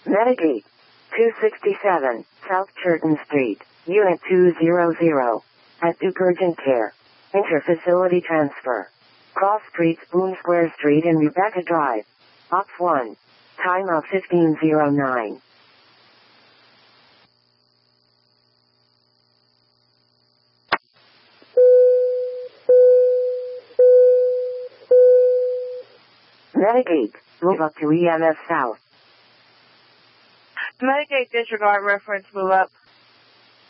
Medigate. 267, South Churton Street, Unit 200. At Duke Urgent Care. Interfacility transfer. Cross Streets, Boone Square Street and Rebecca Drive. Op 1. Time of 1509. Medigate. Move up to EMS South. Medigate disregard reference move up